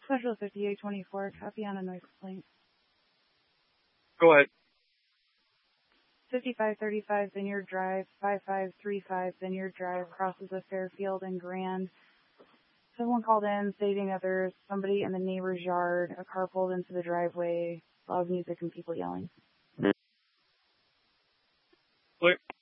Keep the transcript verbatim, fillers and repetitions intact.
Special fifty-eight twenty-four, copy on a noise complaint. Go ahead. fifty-five thirty-five Vineyard Drive, five five three five Vineyard Drive, crosses of Fairfield and Grand. Someone called in stating that there's somebody in the neighbor's yard, a car pulled into the driveway, loud music and people yelling. Clear.